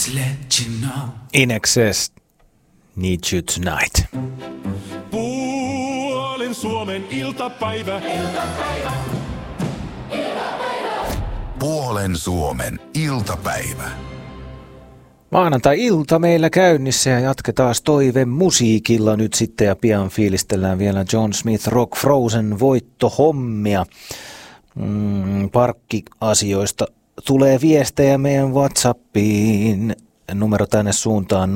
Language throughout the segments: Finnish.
In Excess, Need You Tonight. Puolen Suomen iltapäivä. Puolen Suomen iltapäivä. Maanantai-ilta meillä käynnissä ja jatketaan toive musiikilla nyt sitten ja pian fiilistellään vielä John Smith Rock Frozen voittohommia. Parkkiasioista tulee viestejä meidän WhatsAppiin. Numero tänne suuntaan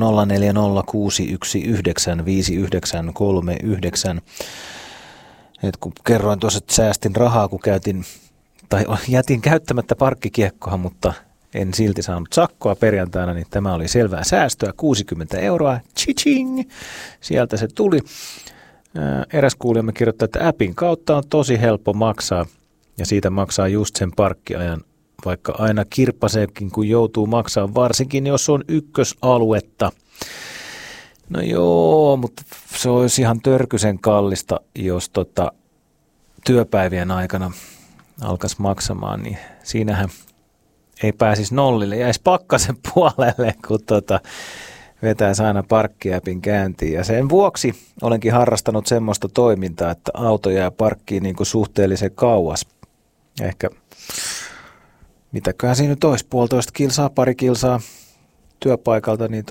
0406195939. Et kun kerroin tuossa, että säästin rahaa, kun jätin käyttämättä parkkikiekkoa, mutta en silti saanut sakkoa perjantaina, niin tämä oli selvää säästöä, 60 €. Chiching! Sieltä se tuli. Eräs kuulijamme kirjoittaa, että appin kautta on tosi helppo maksaa ja siitä maksaa just sen parkkiajan, vaikka aina kirppaseekin, kun joutuu maksaa, varsinkin jos on ykkösaluetta. No joo, mutta se olisi ihan törkysen kallista, jos työpäivien aikana alkaisi maksamaan, niin siinähän ei pääsisi nollille, jäisi pakkasen puolelle, kun vetäisi aina parkkiäpin käyntiin. Ja sen vuoksi olenkin harrastanut semmoista toimintaa, että auto jää parkkiin niin kuin suhteellisen kauas. Ehkä, mitäköhän siinä nyt olisi, 1,5 kilsaa, pari kilsaa työpaikalta, niin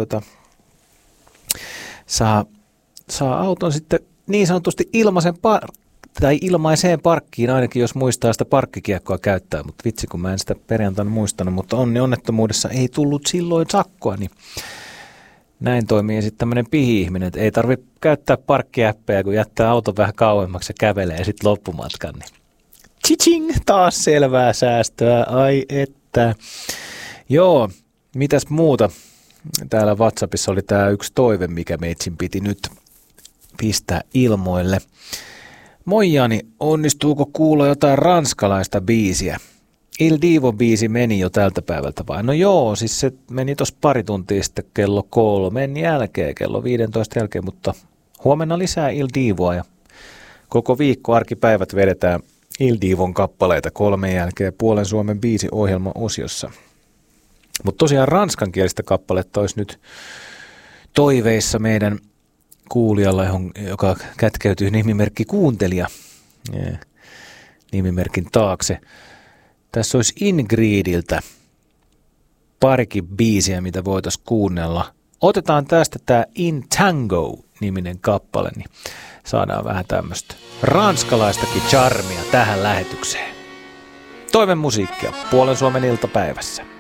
saa auton sitten niin sanotusti ilmaiseen parkkiin, ainakin jos muistaa sitä parkkikiekkoa käyttää, mutta vitsi kun mä en sitä perjantaina muistanut, mutta onnettomuudessa ei tullut silloin sakkoa, niin näin toimii sitten tämmöinen pihi-ihminen, että ei tarvitse käyttää parkkiäppejä, kun jättää auton vähän kauemmaksi ja kävelee sitten loppumatkan, niin chiching, taas selvää säästöä, ai että. Joo, mitäs muuta? Täällä WhatsAppissa oli tää yksi toive, mikä meitsin piti nyt pistää ilmoille. Moi Jani, onnistuuko kuulla jotain ranskalaista biisiä? Il Divo-biisi meni jo tältä päivältä vai? No joo, siis se meni tuossa pari tuntia sitten kello 3 jälkeen, kello 15 jälkeen, mutta huomenna lisää Il Divoa ja koko viikko arkipäivät vedetään Il Divon kappaleita 3 jälkeen Puolen Suomen biisiohjelma-osiossa. Mutta tosiaan ranskankielistä kappaletta olisi nyt toiveissa meidän kuulijalla, joka kätkeytyy nimimerkki kuuntelija nimimerkin taakse. Tässä olisi Ingridiltä parikin biisiä, mitä voitaisiin kuunnella. Otetaan tästä tämä In Tango-niminen kappale, niin saadaan vähän tämmöistä ranskalaistakin charmia tähän lähetykseen. Toiven musiikkia Puolen Suomen iltapäivässä.